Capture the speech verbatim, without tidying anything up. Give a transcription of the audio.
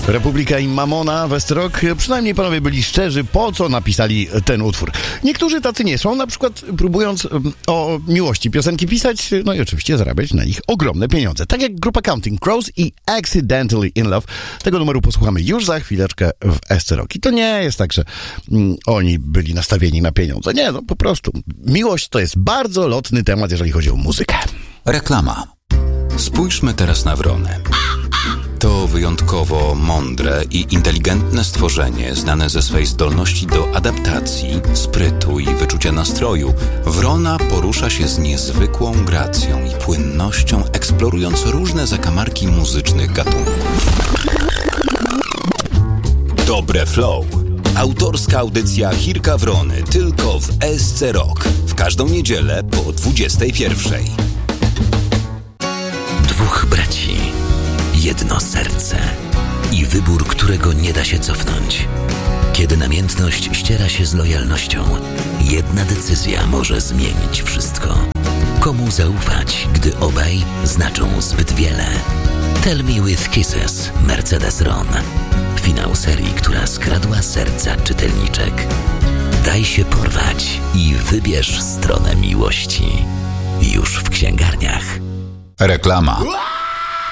Republika i Mamona, Westrock. Przynajmniej panowie byli szczerzy, po co napisali ten utwór. Niektórzy tacy nie są, na przykład próbując o miłości piosenki pisać, no i oczywiście zarabiać na nich ogromne pieniądze. Tak jak grupa Counting Crows i Accidentally in Love. Tego numeru posłuchamy już za chwileczkę w S C Rock. I to nie jest tak, że mm, oni byli nastawieni na pieniądze. Nie, no po prostu. Miłość to jest bardzo lotny temat, jeżeli chodzi o muzykę. Reklama. Spójrzmy teraz na wronę. To wyjątkowo mądre i inteligentne stworzenie, znane ze swej zdolności do adaptacji, sprytu i wyczucia nastroju. Wrona porusza się z niezwykłą gracją i płynnością, eksplorując różne zakamarki muzycznych gatunków. Dobre flow. Autorska audycja Chirka Wrony tylko w S C Rock. W każdą niedzielę po dwudziestej pierwszej. Dwóch braci, jedno serce i wybór, którego nie da się cofnąć. Kiedy namiętność ściera się z lojalnością, jedna decyzja może zmienić wszystko. Komu zaufać, gdy obaj znaczą zbyt wiele? Tell Me With Kisses, Mercedes Ron. Finał serii, która skradła serca czytelniczek. Daj się porwać i wybierz stronę miłości. Już w księgarniach. Reklama.